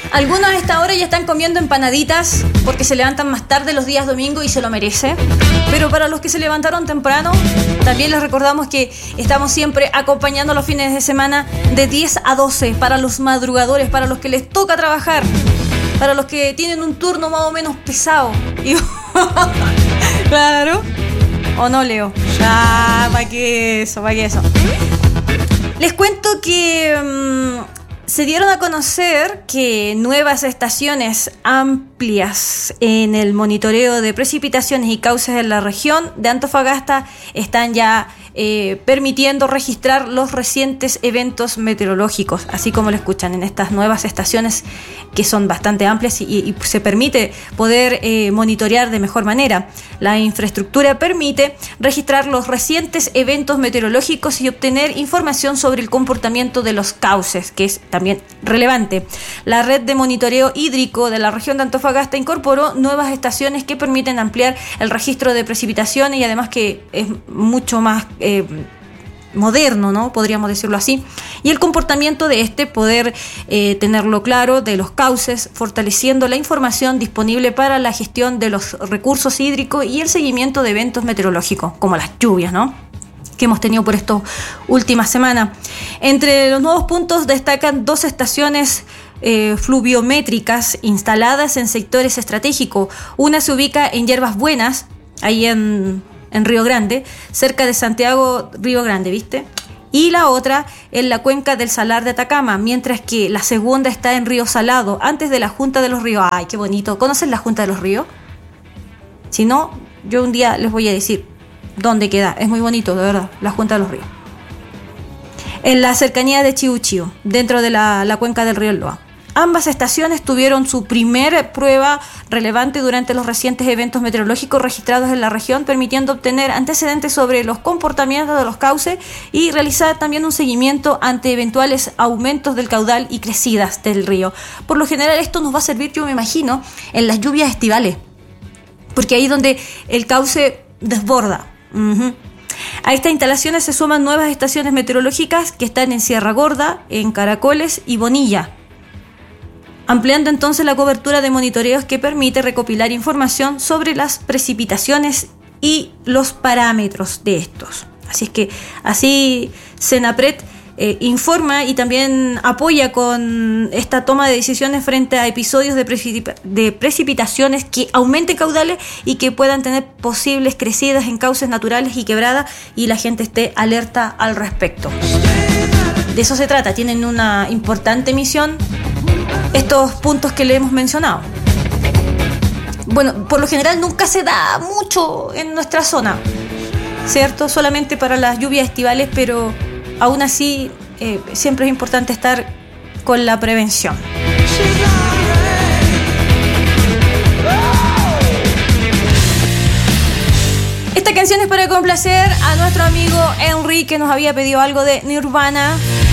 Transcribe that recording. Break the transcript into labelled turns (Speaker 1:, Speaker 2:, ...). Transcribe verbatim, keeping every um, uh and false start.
Speaker 1: Algunos a esta hora ya están comiendo empanaditas porque se levantan más tarde los días domingos y se lo merece. Pero para los que se levantaron temprano, también les recordamos que estamos siempre acompañando los fines de semana de diez a doce para los madrugadores, para los que les toca trabajar, para los que tienen un turno más o menos pesado. Y... claro. ¿O no, Leo? Ah, ¿para qué eso? ¿Para qué eso? Les cuento que... Mmm, se dieron a conocer que nuevas estaciones amplias en el monitoreo de precipitaciones y cauces en la región de Antofagasta están ya eh, permitiendo registrar los recientes eventos meteorológicos, así como lo escuchan, en estas nuevas estaciones que son bastante amplias y, y se permite poder eh, monitorear de mejor manera. La infraestructura permite registrar los recientes eventos meteorológicos y obtener información sobre el comportamiento de los cauces, que es también relevante. La red de monitoreo hídrico de la región de Antofagasta incorporó nuevas estaciones que permiten ampliar el registro de precipitaciones y además que es mucho más eh, moderno, ¿no? Podríamos decirlo así. Y el comportamiento de este, poder eh, tenerlo claro, de los cauces, fortaleciendo la información disponible para la gestión de los recursos hídricos y el seguimiento de eventos meteorológicos, como las lluvias, ¿no?, que hemos tenido por estas últimas semanas. Entre los nuevos puntos destacan dos estaciones eh, fluviométricas instaladas en sectores estratégicos. Una se ubica en Yerbas Buenas, ahí en, en Río Grande, cerca de Santiago, Río Grande, ¿viste? Y la otra en la cuenca del Salar de Atacama, mientras que la segunda está en Río Salado, antes de la Junta de los Ríos. ¡Ay, qué bonito! ¿Conocen la Junta de los Ríos? Si no, yo un día les voy a decir dónde queda. Es muy bonito, de verdad, la Junta de los Ríos. En la cercanía de Chiu Chiu, dentro de la, la cuenca del río Loa. Ambas estaciones tuvieron su primer prueba relevante durante los recientes eventos meteorológicos registrados en la región, permitiendo obtener antecedentes sobre los comportamientos de los cauces y realizar también un seguimiento ante eventuales aumentos del caudal y crecidas del río. Por lo general esto nos va a servir, yo me imagino, en las lluvias estivales, porque ahí es donde el cauce desborda. Uh-huh. A estas instalaciones se suman nuevas estaciones meteorológicas que están en Sierra Gorda, en Caracoles y Bonilla, ampliando entonces la cobertura de monitoreos que permite recopilar información sobre las precipitaciones y los parámetros de estos. Así es que así Senapred Eh, informa y también apoya con esta toma de decisiones frente a episodios de, precip- de precipitaciones que aumenten caudales y que puedan tener posibles crecidas en cauces naturales y quebradas, y la gente esté alerta al respecto. De eso se trata, tienen una importante misión estos puntos que le hemos mencionado. Bueno, por lo general nunca se da mucho en nuestra zona, ¿cierto? Solamente para las lluvias estivales, pero aún así, eh, siempre es importante estar con la prevención. Esta canción es para complacer a nuestro amigo Henry, que nos había pedido algo de Nirvana.